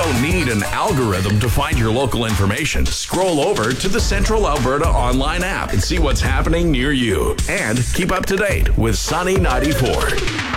don't need an algorithm to find your local information. Scroll over to the Central Alberta online app and see what's happening near you. And keep up to date with Sunny 94.